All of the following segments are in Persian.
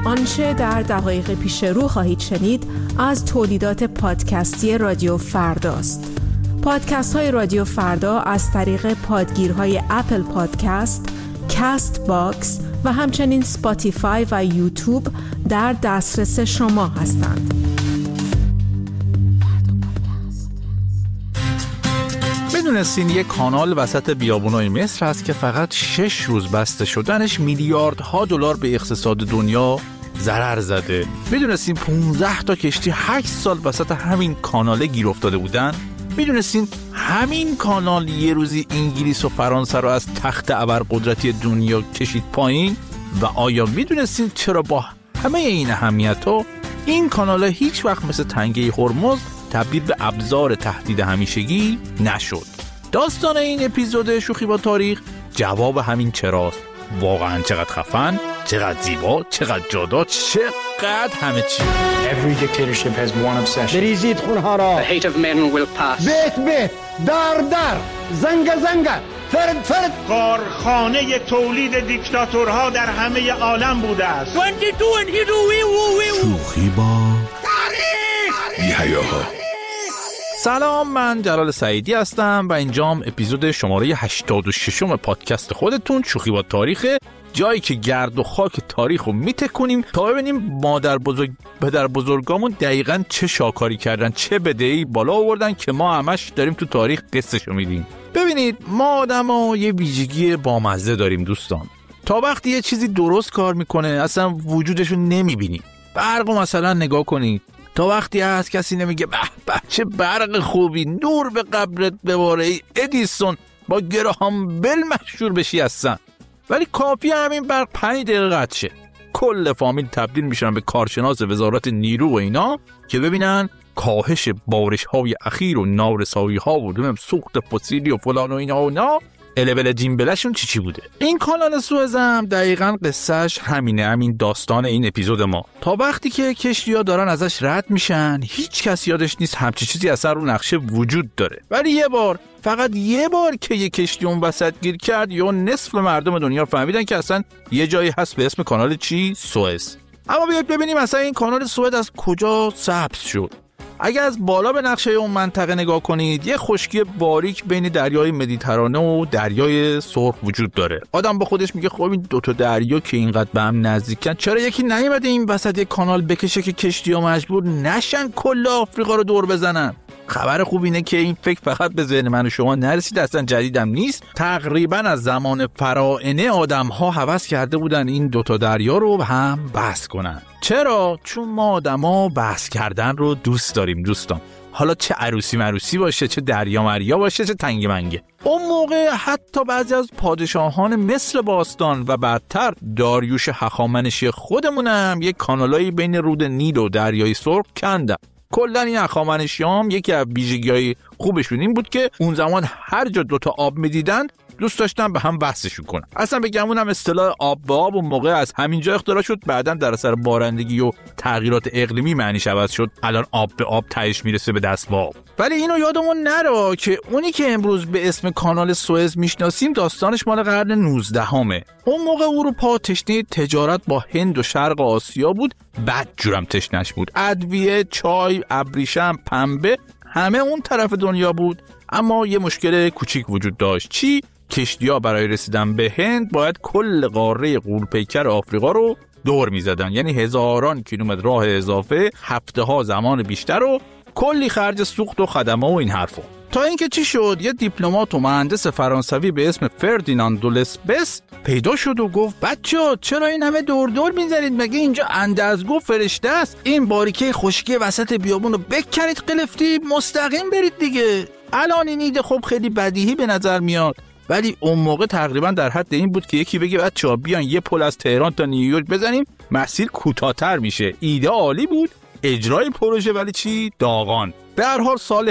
آنچه در دقایق پیش رو خواهید شنید از تولیدات پادکستی رادیو فرداست. پادکست های رادیو فردا از طریق پادگیرهای اپل پادکست، کاست باکس و همچنین سپاتیفای و یوتیوب در دسترس شما هستند. میدونستین یک کانال وسط بیابونای مصر هست که فقط 6 روز بسته شدنش میلیاردها دلار به اقتصاد دنیا ضرر زده؟ میدونستین 15 تا کشتی 8 سال وسط همین کانال گیر افتاده بودن؟ میدونستین همین کانال یه روزی انگلیس و فرانسه رو از تخت ابرقدرتی دنیا کشید پایین؟ و آیا میدونستین چرا با همه این اهمیت‌ها این کانال هیچ وقت مثل تنگه هرمز تبدیل به ابزار تهدید همیشگی نشد؟ داستان این اپیزود شوخی با تاریخ جواب همین چراست. واقعا چقدر خفن، چقدر زیبا، چقدر جادا، چقدر همه چی. Every dictatorship has one obsession. بریزید خونها را. The hate of men will pass. بیت در زنگ فرد کارخانه تولید دیکتاتورها در همه عالم بوده است. شوخی با تاریخ. سلام، من جلال سعیدی هستم و اینجام اپیزود شماره 86 پادکست خودتون شوخی با تاریخ، جایی که گرد و خاک تاریخ رو میتکنیم تا ببینیم پدر بزرگامون دقیقاً چه شاکاری کردن، چه بدهی بالا آوردن که ما همش داریم تو تاریخ قصه‌شو میدیم. ببینید، ما آدم‌ها یه ویژگی بامزه داریم دوستان. تا وقتی یه چیزی درست کار میکنه اصلا وجودشو نمیبینیم. برق مثلا نگاه کنید، تا وقتی هست کسی نمیگه به چه برق خوبی، نور به قبرت بباره ای ادیسون، با گراهام بل مشهور بشی هستن. ولی کافی همین برق 5 دقیقه قطع شه، کل فامیل تبدیل میشن به کارشناس وزارت نیرو و اینا که ببینن کاهش بارش های اخیر و نارسایی ها و سوخت فسیلی و فلان و اینا و نه الول جیمبلشون چی بوده. این کانال سوئز هم دقیقاً قصهش همینه، همین داستان این اپیزود ما. تا وقتی که کشتی‌ها دارن ازش رد میشن هیچ کس یادش نیست همچی چیزی اصلا رو نقشه وجود داره. ولی یه بار، فقط یه بار که یه کشتی اون وسط گیر کرد یا نصف مردم دنیا فهمیدن که اصلا یه جایی هست به اسم کانال سوئز. اما بیاید ببینیم اصلا این کانال سوئز از کجا سبز شد. اگه از بالا به نقشه اون منطقه نگاه کنید، یه خشکی باریک بین دریای مدیترانه و دریای سرخ وجود داره. آدم با خودش میگه خب این دوتا دریا که اینقدر به هم نزدیکن، چرا یکی نیومده این وسط یک کانال بکشه که کشتی‌ها مجبور نشن کل آفریقا رو دور بزنن؟ خبر خوب اینه که این فکر فقط به ذهن من و شما نرسید، اصلا جدیدم نیست. تقریبا از زمان فراعنه آدم‌ها هوس کرده بودن این دوتا دریا رو هم بحث کنن. چرا؟ چون ما آدم‌ها بحث کردن رو دوست داریم دوستان. حالا چه عروسی مروسی باشه، چه دریا مریا باشه، چه تنگ منگه. اون موقع حتی بعضی از پادشاهان مصر باستان و بعدتر داریوش هخامنشی خودمونم یک کانالایی بین رود نیل و دریای سرخ کندن. کلا این هخامنشیام یکی از ویژگی‌های خوبشون این بود که اون زمان هر جا دوتا آب می‌دیدن دوست داشتن به هم بحثشون کنن. اصلا بگم اونم اصطلاح آب به آب اون موقع از همینجا اختراع شد، بعداً در اثر بارندگی و تغییرات اقلیمی معنیش عوض شد، الان آب به آب تهش میرسه به دست با آب. ولی اینو یادمون نره که اونی که امروز به اسم کانال سوئز میشناسیم داستانش مال قرن 19 اون موقع اروپا تشنه تجارت با هند و شرق آسیا بود، بد جورم تشنش بود. ادویه، چای، ابریشم، پنبه همه اون طرف دنیا بود. اما یه مشکل کوچیک وجود داشت. چی؟ کشتی‌ها برای رسیدن به هند باید کل قاره غول‌پیکر آفریقا رو دور می‌زدن، یعنی هزاران کیلومتر راه اضافه، هفته‌ها زمان بیشتر و کلی خرج سوخت و خدمات و این حرفا. تا اینکه چی شد، یه دیپلمات و مهندس فرانسوی به اسم فردیناند دو لسپس پیدا شد و گفت بچه‌ها چرا این همه دور می‌زنید؟ مگه اینجا اندازگو فرشته است؟ این باریکه خشکی وسط بیابون رو بکنید قلفتی مستقیم برید دیگه. الان این ایده خب خیلی بدیهی به نظر میاد، ولی اون موقع تقریبا در حد این بود که یکی بگه بچه‌ها بیان یه پل از تهران تا نیویورک بزنیم، مسیر کوتاه‌تر میشه. ایده عالی بود، اجرای پروژه ولی چی؟ داغان. به هر حال سال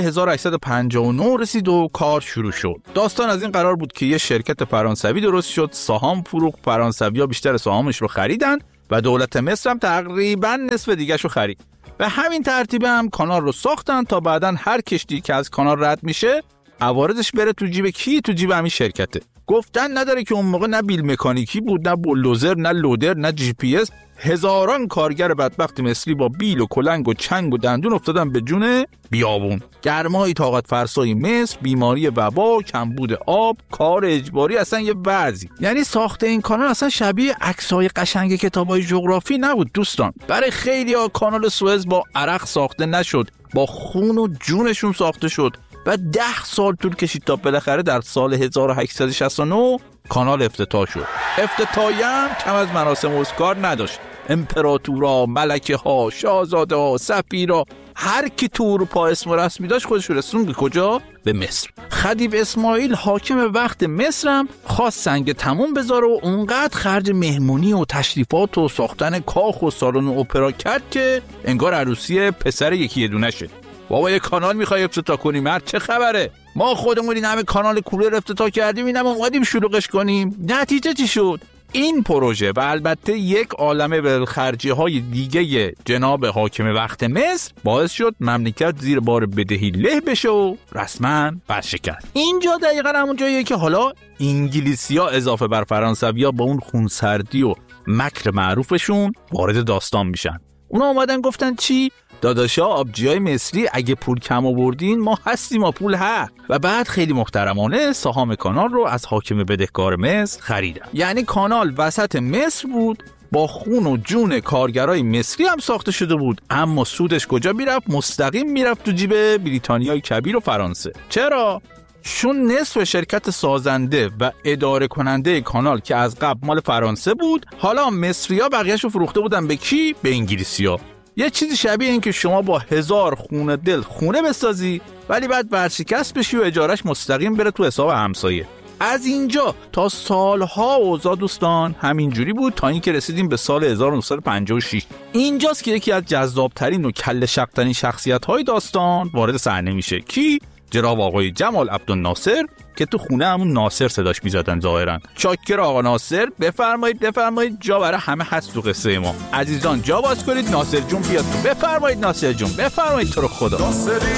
1859 رسید و کار شروع شد. داستان از این قرار بود که یه شرکت فرانسوی درست شد، سهام فروخت، فرانسوی‌ها بیشتر سهامش رو خریدن و دولت مصر هم تقریبا نصف دیگه‌ش رو خرید. به همین ترتیب هم کانال رو ساختن تا بعداً هر کشتی که از کانال رد میشه عوارضش بره تو جیب کی؟ تو جیب همین شرکته. گفتن نداره که اون موقع نه بیل مکانیکی بود، نه بولدوزر، نه لودر، نه جی پی اس. هزاران کارگر بدبخت مصری با بیل و کلنگ و چنگ و دندون افتادن به جون بیابون. گرمای طاقت فرسای مصر، بیماری وبا، کمبود آب، کار اجباری، اصلا یه بعضی. یعنی ساخت این کانال اصلا شبیه عکسای قشنگ کتابای جغرافی نبود دوستان. برای خیلی‌ها کانال سوئز با عرق ساخته نشد، با خون و جونشون ساخته شد و 10 سال طول کشید تا بالاخره در سال 1869 کانال افتتاح شد. افتتاحی هم کم از مراسم اسکار نداشت. امپراتورا، ملکه ها، شاهزاده ها، سفیرا، هر کی تو اروپا اسم و رسمی داشت خودش رسوند به کجا؟ به مصر. خدیو اسماعیل حاکم وقت مصر هم خواست سنگ تموم بذاره و اونقدر خرج مهمونی و تشریفات و ساختن کاخ و سالن اپرا کرد که انگار عروسی پسر یکی یه دونه شد. بابا یه کانال میخوای افتتاح کنی؟ مرد چه خبره؟ ما خودمون این همه کانال کولر افتتاح کردیم، اینم اومدیم شلوغش کنیم. نتیجه چی شد؟ این پروژه و البته یک عالمه ولخرجی های دیگه جناب حاکم وقت مصر باعث شد مملکت زیر بار بدهی له بشه و رسما ورشکست. اینجا دقیقاً همون جاییه که حالا انگلیسی‌ها اضافه بر فرانسوی‌ها با اون خونسردی و مکر معروفشون وارد داستان میشن. اونا اومدن گفتن چی؟ داداشا آبجیای مصری اگه پول کم آوردین ما هستیم و پول ها. و بعد خیلی محترمانه سهام کانال رو از حاکم بدهکار مصر خریدن. یعنی کانال وسط مصر بود، با خون و جون کارگرای مصری هم ساخته شده بود، اما سودش کجا میرفت؟ مستقیم میرفت تو جیب بریتانیای کبیر و فرانسه. چرا؟ چون نصف شرکت سازنده و اداره کننده کانال که از قبل مال فرانسه بود، حالا مصری‌ها بقیه‌شو فروخته بودن به کی؟ به انگلیسی‌ها. یه چیزی شبیه این که شما با 1000 خونه دل خونه بسازی ولی بعد ورشکست بشی و اجارش مستقیم بره تو حساب همسایه. از اینجا تا سالها اوضاع دوستان همینجوری بود تا اینکه رسیدیم به سال 1956. اینجاست که یکی از جذابترین و کله شق‌ترین شخصیت‌های داستان وارد صحنه میشه. کی؟ جناب آقای جمال عبدالناصر که تو خونه همون ناصر صداش میزدن ظاهرا. چاکر آقا ناصر، بفرمایید جا برای همه هست تو قصه ما. عزیزان جا باز کنید، ناصر جون بیاد تو. بفرمایید ناصر جون، بفرمایید تو رو خدا.